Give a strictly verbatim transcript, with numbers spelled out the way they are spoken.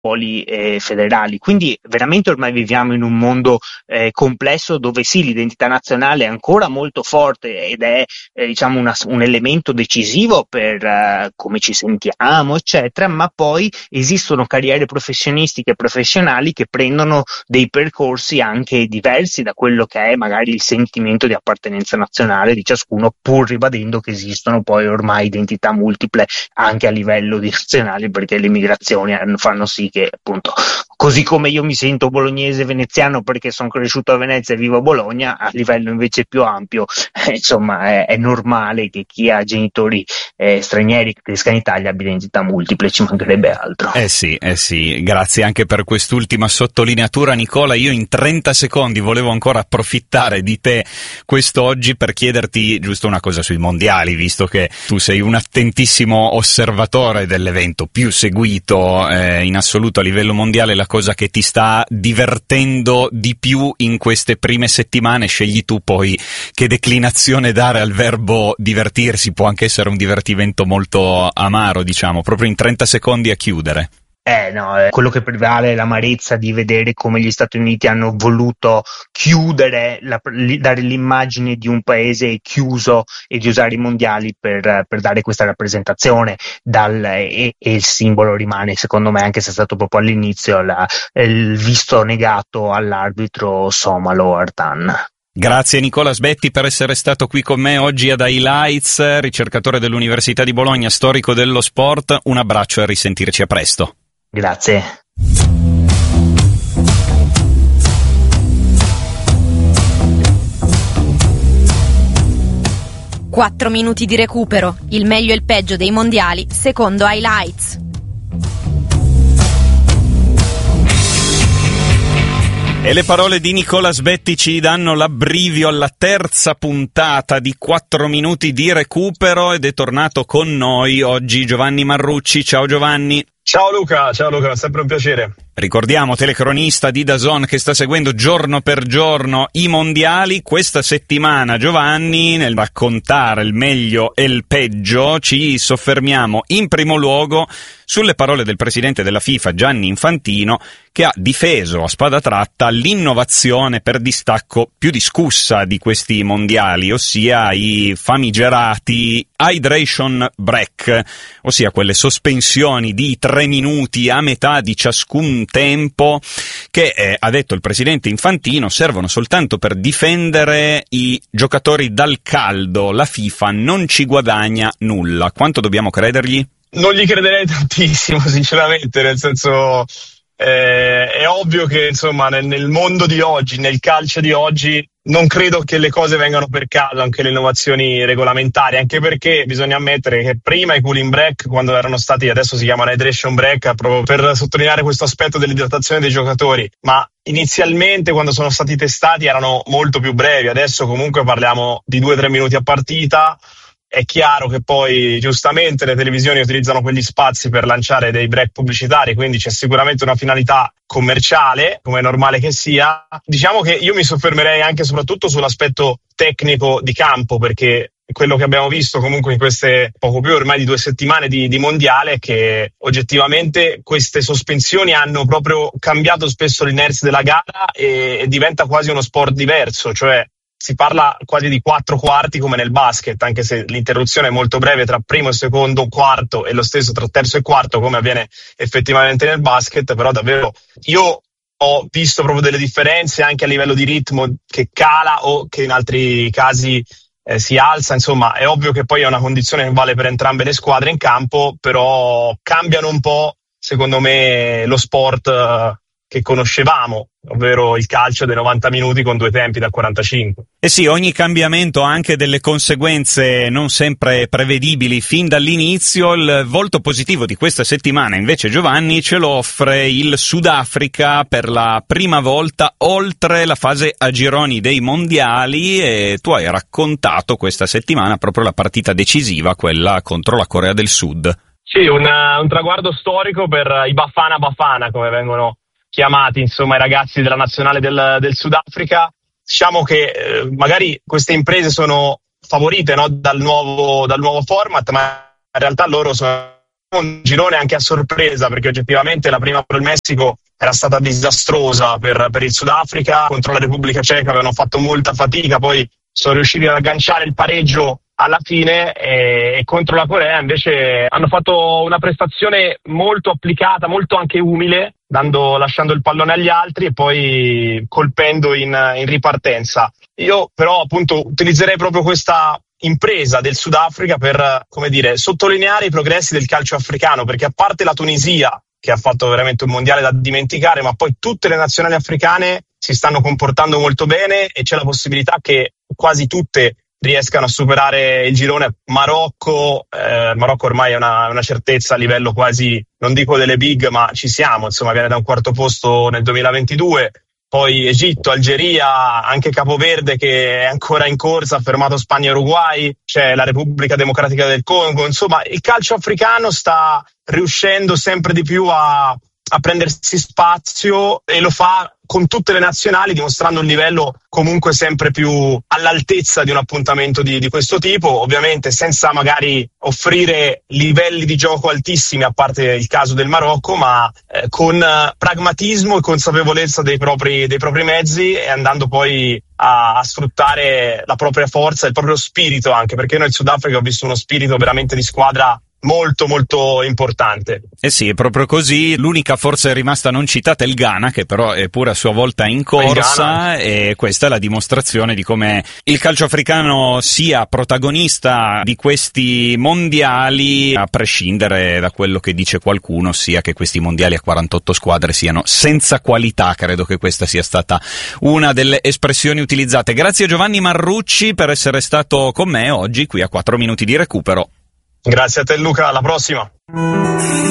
ruoli eh, federali. Quindi veramente ormai viviamo in un mondo eh, complesso dove sì, l'identità nazionale è ancora molto forte ed è eh, diciamo una, un elemento decisivo per uh, come ci sentiamo eccetera, ma poi esistono carriere professionistiche e professionali che prendono dei percorsi anche diversi da quello che è magari il sentimento di appartenenza nazionale di ciascuno, pur ribadendo che esistono poi ormai identità multiple anche a livello di nazionali, perché le migrazioni fanno sì che appunto, così come io mi sento bolognese veneziano perché sono cresciuto a Venezia e vivo a Bologna, a livello invece più ampio eh, insomma è, è normale che chi ha genitori eh, stranieri che crescano in Italia abbia identità multiple, ci mancherebbe altro. Eh sì, eh sì, grazie anche per quest'ultima sottolineatura Nicola. Io in trenta secondi volevo ancora approfittare di te quest'oggi per chiederti giusto una cosa sui mondiali, visto che tu sei un attentissimo osservatore dell'evento più seguito eh, in assoluto a livello mondiale. La cosa che ti sta divertendo di più in queste prime settimane, scegli tu poi che declinazione dare al verbo divertirsi, può anche essere un divertimento molto amaro, diciamo, proprio in trenta secondi a chiudere. Eh no, eh, quello che prevale è l'amarezza di vedere come gli Stati Uniti hanno voluto chiudere, la, li, dare l'immagine di un paese chiuso e di usare i mondiali per, per dare questa rappresentazione dal, e, e il simbolo rimane, secondo me, anche se è stato proprio all'inizio la, il visto negato all'arbitro somalo Artan. Grazie Nicola Sbetti per essere stato qui con me oggi ad Highlights, ricercatore dell'Università di Bologna, storico dello sport. Un abbraccio e a risentirci a presto. Grazie. Quattro minuti di recupero, il meglio e il peggio dei mondiali, secondo Highlights. E le parole di Nicola Sbetti ci danno l'abbrivio alla terza puntata di quattro minuti di recupero ed è tornato con noi oggi Giovanni Marrucci. Ciao Giovanni. Ciao Luca, ciao Luca, è sempre un piacere. Ricordiamo, telecronista di D A Z N che sta seguendo giorno per giorno i mondiali. Questa settimana, Giovanni, nel raccontare il meglio e il peggio, ci soffermiamo in primo luogo sulle parole del presidente della FIFA, Gianni Infantino, che ha difeso a spada tratta l'innovazione per distacco più discussa di questi mondiali, ossia i famigerati hydration break, ossia quelle sospensioni di tre minuti a metà di ciascun tempo che, eh, ha detto il presidente Infantino, servono soltanto per difendere i giocatori dal caldo. La FIFA non ci guadagna nulla. Quanto dobbiamo credergli? Non gli crederei tantissimo, sinceramente, nel senso eh, è ovvio che insomma nel, nel mondo di oggi, nel calcio di oggi, non credo che le cose vengano per caso, anche le innovazioni regolamentari, anche perché bisogna ammettere che prima i cooling break, quando erano stati, adesso si chiamano hydration break, proprio per sottolineare questo aspetto dell'idratazione dei giocatori, ma inizialmente quando sono stati testati erano molto più brevi. Adesso comunque parliamo di due o tre minuti a partita. È chiaro che poi giustamente le televisioni utilizzano quegli spazi per lanciare dei break pubblicitari, quindi c'è sicuramente una finalità commerciale, come è normale che sia. Diciamo che io mi soffermerei anche e soprattutto sull'aspetto tecnico di campo, perché quello che abbiamo visto comunque in queste poco più ormai di due settimane di, di mondiale è che oggettivamente queste sospensioni hanno proprio cambiato spesso l'inerzia della gara e, e diventa quasi uno sport diverso, cioè si parla quasi di quattro quarti come nel basket, anche se l'interruzione è molto breve tra primo e secondo quarto e lo stesso tra terzo e quarto come avviene effettivamente nel basket. Però davvero io ho visto proprio delle differenze anche a livello di ritmo che cala o che in altri casi eh, si alza. Insomma, è ovvio che poi è una condizione che vale per entrambe le squadre in campo, però cambiano un po' secondo me lo sport eh, che conoscevamo, ovvero il calcio dei novanta minuti con due tempi da quarantacinque. Eh sì, ogni cambiamento ha anche delle conseguenze non sempre prevedibili fin dall'inizio. Il volto positivo di questa settimana, invece, Giovanni, ce lo offre il Sudafrica per la prima volta oltre la fase a gironi dei mondiali, e tu hai raccontato questa settimana proprio la partita decisiva, quella contro la Corea del Sud. Sì, un, un traguardo storico per i Bafana Bafana, come vengono chiamati insomma i ragazzi della nazionale del, del Sudafrica. Diciamo che eh, magari queste imprese sono favorite, no, dal nuovo dal nuovo format, ma in realtà loro sono un girone anche a sorpresa, perché oggettivamente la prima per il Messico era stata disastrosa per, per il Sudafrica, contro la Repubblica Ceca avevano fatto molta fatica, poi sono riusciti ad agganciare il pareggio alla fine, e, e contro la Corea invece hanno fatto una prestazione molto applicata, molto anche umile, dando, lasciando il pallone agli altri e poi colpendo in, in ripartenza. Io però appunto utilizzerei proprio questa impresa del Sudafrica per, come dire, sottolineare i progressi del calcio africano, perché a parte la Tunisia, che ha fatto veramente un mondiale da dimenticare, ma poi tutte le nazionali africane si stanno comportando molto bene e c'è la possibilità che quasi tutte riescano a superare il girone. Marocco, eh, Marocco ormai è una, una certezza a livello quasi, non dico delle big, ma ci siamo, insomma, viene da un quarto posto nel duemilaventidue. Poi Egitto, Algeria, anche Capoverde che è ancora in corsa, ha fermato Spagna e Uruguay, c'è la Repubblica Democratica del Congo. Insomma, il calcio africano sta riuscendo sempre di più a, a prendersi spazio e lo fa con tutte le nazionali, dimostrando un livello comunque sempre più all'altezza di un appuntamento di, di questo tipo, ovviamente senza magari offrire livelli di gioco altissimi, a parte il caso del Marocco, ma eh, con eh, pragmatismo e consapevolezza dei propri, dei propri mezzi, e andando poi a, a sfruttare la propria forza, il proprio spirito anche, perché noi in Sudafrica ho visto uno spirito veramente di squadra molto molto importante. Eh sì, è proprio così. L'unica forse rimasta non citata è il Ghana, che però è pure a sua volta in corsa, e questa è la dimostrazione di come il calcio africano sia protagonista di questi mondiali, a prescindere da quello che dice qualcuno, ossia che questi mondiali a quarantotto squadre siano senza qualità. Credo che questa sia stata una delle espressioni utilizzate. Grazie Giovanni Marrucci per essere stato con me oggi qui a quattro minuti di recupero. Grazie a te Luca, alla prossima.